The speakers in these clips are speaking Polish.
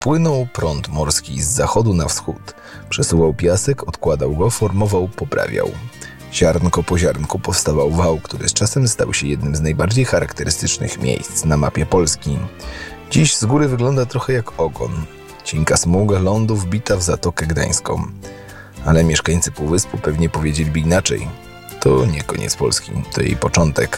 Płynął prąd morski z zachodu na wschód. Przesuwał piasek, odkładał go, formował, poprawiał. Ziarnko po ziarnku powstawał wał, który z czasem stał się jednym z najbardziej charakterystycznych miejsc na mapie Polski. Dziś z góry wygląda trochę jak ogon. Cienka smuga lądu wbita w Zatokę Gdańską. Ale mieszkańcy Półwyspu pewnie powiedzieliby inaczej. To nie koniec Polski, to jej początek.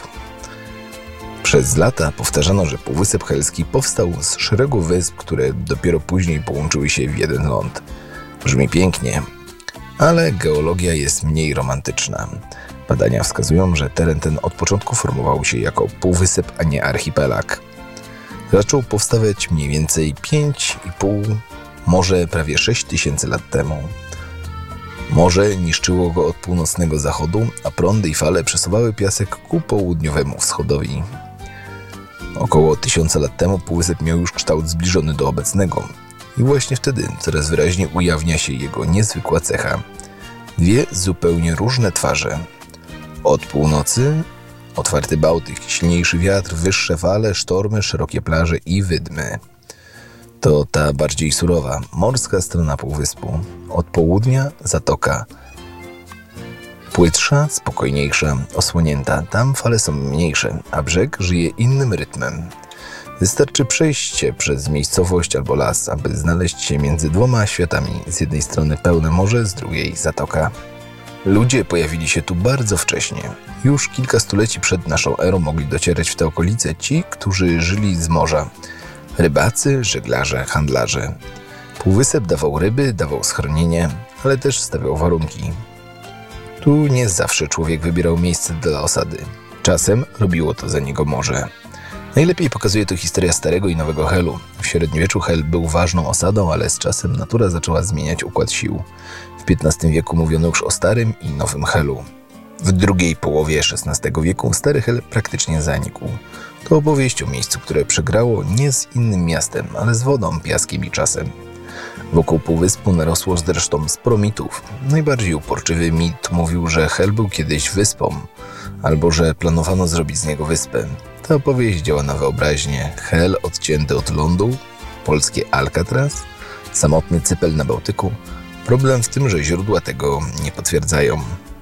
Przez lata powtarzano, że Półwysep Helski powstał z szeregu wysp, które dopiero później połączyły się w jeden ląd. Brzmi pięknie, ale geologia jest mniej romantyczna. Badania wskazują, że teren ten od początku formował się jako półwysep, a nie archipelag. Zaczął powstawać mniej więcej 5,5, może prawie 6 tysięcy lat temu. Morze niszczyło go od północnego zachodu, a prądy i fale przesuwały piasek ku południowemu wschodowi. Około 1000 lat temu półwysep miał już kształt zbliżony do obecnego i właśnie wtedy coraz wyraźniej ujawnia się jego niezwykła cecha. Dwie zupełnie różne twarze. Od północy otwarty Bałtyk, silniejszy wiatr, wyższe fale, sztormy, szerokie plaże i wydmy. To ta bardziej surowa, morska strona półwyspu. Od południa zatoka. Płytsza, spokojniejsza, osłonięta. Tam fale są mniejsze, a brzeg żyje innym rytmem. Wystarczy przejść się przez miejscowość albo las, aby znaleźć się między dwoma światami. Z jednej strony pełne morze, z drugiej zatoka. Ludzie pojawili się tu bardzo wcześnie. Już kilka stuleci przed naszą erą mogli docierać w te okolice ci, którzy żyli z morza. Rybacy, żeglarze, handlarze. Półwysep dawał ryby, dawał schronienie, ale też stawiał warunki. Tu nie zawsze człowiek wybierał miejsce dla osady. Czasem robiło to za niego morze. Najlepiej pokazuje to historia Starego i Nowego Helu. W średniowieczu Hel był ważną osadą, ale z czasem natura zaczęła zmieniać układ sił. W XV wieku mówiono już o Starym i Nowym Helu. W drugiej połowie XVI wieku Stary Hel praktycznie zanikł. To opowieść o miejscu, które przegrało nie z innym miastem, ale z wodą, piaskiem i czasem. Wokół półwyspu narosło zresztą sporo mitów. Najbardziej uporczywy mit mówił, że Hel był kiedyś wyspą, albo że planowano zrobić z niego wyspę. Ta opowieść działa na wyobraźnię. Hel odcięty od lądu, polskie Alcatraz, samotny Cypel na Bałtyku. Problem w tym, że źródła tego nie potwierdzają.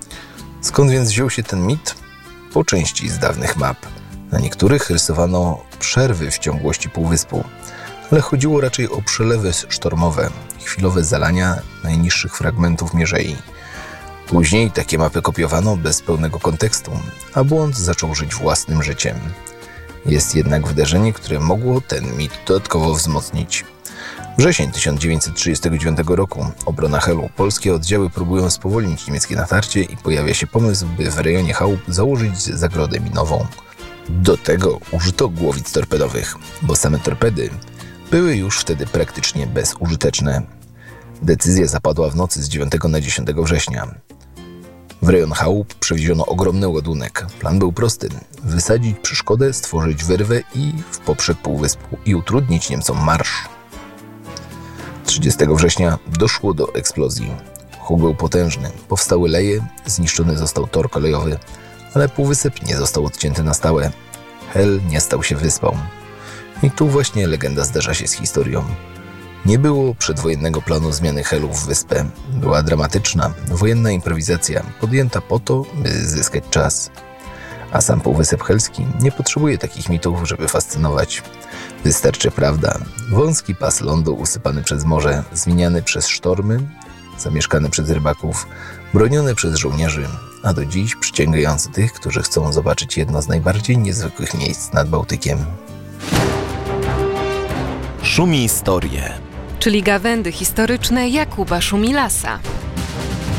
Skąd więc wziął się ten mit? Po części z dawnych map. Na niektórych rysowano przerwy w ciągłości półwyspu, ale chodziło raczej o przelewy sztormowe, chwilowe zalania najniższych fragmentów mierzei. Później takie mapy kopiowano bez pełnego kontekstu, a błąd zaczął żyć własnym życiem. Jest jednak wydarzenie, które mogło ten mit dodatkowo wzmocnić. Wrzesień 1939 roku. Obrona Helu. Polskie oddziały próbują spowolnić niemieckie natarcie i pojawia się pomysł, by w rejonie chałup założyć zagrodę minową. Do tego użyto głowic torpedowych, bo same torpedy były już wtedy praktycznie bezużyteczne. Decyzja zapadła w nocy z 9 na 10 września. W rejon chałup przewieziono ogromny ładunek. Plan był prosty. Wysadzić przeszkodę, stworzyć wyrwę i w poprzek półwyspu i utrudnić Niemcom marsz. 30 września doszło do eksplozji. Huk był potężny. Powstały leje, zniszczony został tor kolejowy, ale półwysep nie został odcięty na stałe. Hel nie stał się wyspą. I tu właśnie legenda zderza się z historią. Nie było przedwojennego planu zmiany Helu w wyspę. Była dramatyczna, wojenna improwizacja, podjęta po to, by zyskać czas. A sam Półwysep Helski nie potrzebuje takich mitów, żeby fascynować. Wystarczy prawda. Wąski pas lądu usypany przez morze, zmieniany przez sztormy, zamieszkany przez rybaków, broniony przez żołnierzy, a do dziś przyciągający tych, którzy chcą zobaczyć jedno z najbardziej niezwykłych miejsc nad Bałtykiem. Szumi Historie, czyli gawędy historyczne Jakuba Szumilasa.